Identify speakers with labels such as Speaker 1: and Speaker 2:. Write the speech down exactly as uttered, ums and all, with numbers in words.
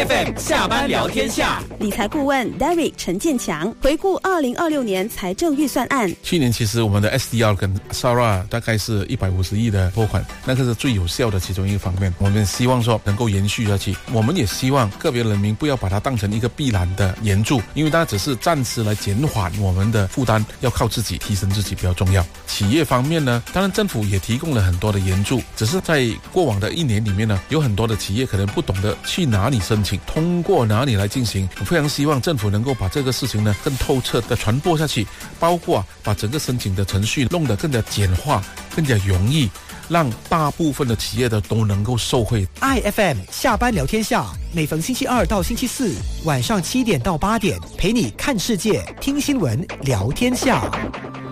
Speaker 1: F M 下班聊天下，
Speaker 2: 理财顾问 Derek 陈建强回顾二零二六年财政预算案。
Speaker 3: 去年其实我们的 S D R 跟 S A R A 大概是一百五十亿的拨款，那个是最有效的其中一个方面。我们希望说能够延续下去，我们也希望个别人民不要把它当成一个必然的援助，因为它只是暂时来减缓我们的负担，要靠自己提升自己比较重要。企业方面呢，当然政府也提供了很多的援助，只是在过往的一年里面呢，有很多的企业可能不懂得去哪里申请，通过哪里来进行。我非常希望政府能够把这个事情呢更透彻的传播下去，包括把整个申请的程序弄得更加简化，更加容易，让大部分的企业的都能够受惠。
Speaker 4: I F M 下班聊天下，每逢星期二到星期四晚上七点到八点，陪你看世界，听新闻，聊天下。